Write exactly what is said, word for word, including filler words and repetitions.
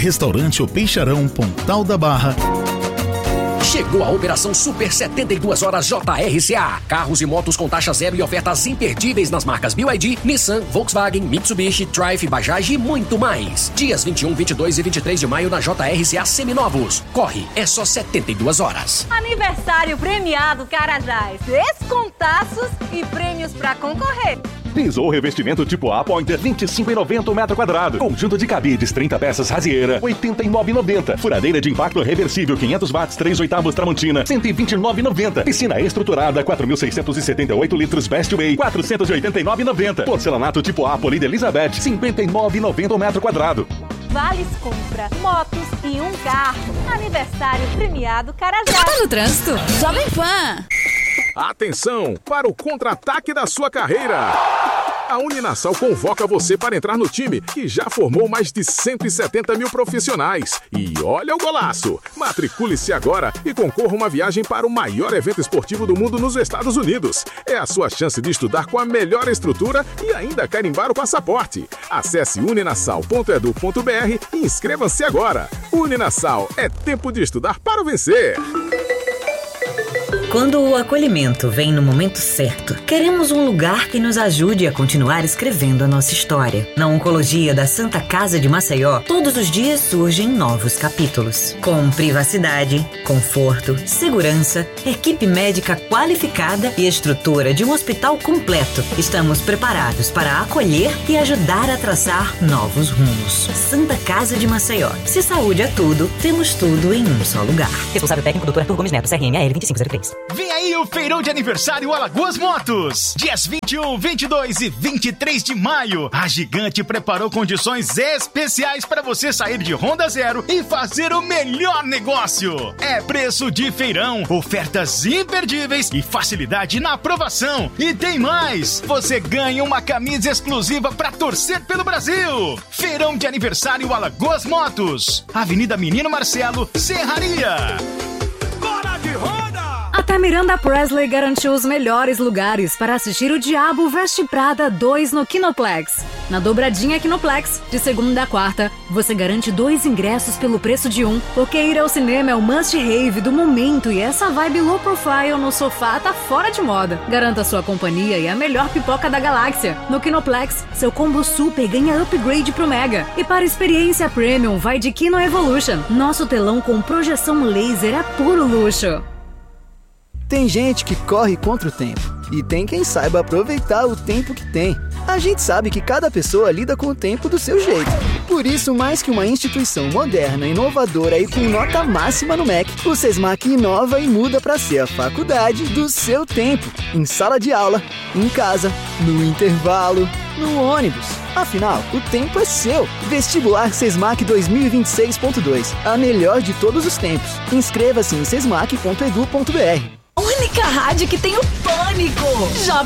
Restaurante O Peixarão, Pontal da Barra. Chegou a Operação Super setenta e duas Horas J R C A. Carros e motos com taxa zero e ofertas imperdíveis nas marcas B Y D, Nissan, Volkswagen, Mitsubishi, Triumph, Bajaj e muito mais. Dias vinte e um, vinte e dois e vinte e três de maio na J R C A Seminovos. Corre, é só setenta e duas horas. Aniversário premiado Carajás. Descontaços e prêmios pra concorrer. Piso ou revestimento tipo A Pointer, vinte e cinco reais e noventa centavos o metro quadrado. Conjunto de cabides, trinta peças Razieira, oitenta e nove reais e noventa centavos. Furadeira de impacto reversível, quinhentos watts, três oitavos Tramontina, cento e vinte e nove reais e noventa centavos. Piscina estruturada, quatro mil seiscentos e setenta e oito litros Best Way, quatrocentos e oitenta e nove reais e noventa centavos. Porcelanato tipo A Polida Elizabeth, cinquenta e nove reais e noventa centavos o metro quadrado. Vales compra, motos e um carro. Aniversário premiado Carajás. Tá no trânsito? Jovem Pan. Atenção para o contra-ataque da sua carreira. A Uninasal convoca você para entrar no time, que já formou mais de cento e setenta mil profissionais. E olha o golaço! Matricule-se agora e concorra uma viagem para o maior evento esportivo do mundo nos Estados Unidos. É a sua chance de estudar com a melhor estrutura e ainda carimbar o passaporte. Acesse uninasal ponto edu ponto br e inscreva-se agora. Uninasal, é tempo de estudar para vencer. Quando o acolhimento vem no momento certo, queremos um lugar que nos ajude a continuar escrevendo a nossa história. Na Oncologia da Santa Casa de Maceió, todos os dias surgem novos capítulos. Com privacidade, conforto, segurança, equipe médica qualificada e estrutura de um hospital completo, estamos preparados para acolher e ajudar a traçar novos rumos. Santa Casa de Maceió. Se saúde é tudo, temos tudo em um só lugar. Responsável técnico doutor Arthur Gomes Neto, C R M A L vinte e cinco zero três. Vem aí o feirão de aniversário Alagoas Motos. Dias vinte e um, vinte e dois e vinte e três de maio. A Gigante preparou condições especiais para você sair de Honda Zero e fazer o melhor negócio. É preço de feirão, ofertas imperdíveis e facilidade na aprovação. E tem mais! Você ganha uma camisa exclusiva para torcer pelo Brasil. Feirão de aniversário Alagoas Motos. Avenida Menino Marcelo, Serraria. Bora de roda! Até Miranda Presley garantiu os melhores lugares para assistir o Diabo Veste Prada dois no Kinoplex. Na dobradinha Kinoplex, de segunda a quarta, você garante dois ingressos pelo preço de um, porque ir ao cinema é o must-have do momento e essa vibe low profile no sofá tá fora de moda. Garanta sua companhia e a melhor pipoca da galáxia. No Kinoplex, seu combo super ganha upgrade pro Mega. E para experiência premium, vai de Kino Evolution. Nosso telão com projeção laser é puro luxo. Tem gente que corre contra o tempo e tem quem saiba aproveitar o tempo que tem. A gente sabe que cada pessoa lida com o tempo do seu jeito. Por isso, mais que uma instituição moderna, inovadora e com nota máxima no M E C, o SESMAC inova e muda para ser a faculdade do seu tempo. Em sala de aula, em casa, no intervalo, no ônibus. Afinal, o tempo é seu. Vestibular SESMAC dois mil e vinte e seis ponto dois. A melhor de todos os tempos. Inscreva-se em sesmac ponto edu ponto br. Única rádio que tem o pânico. Jovem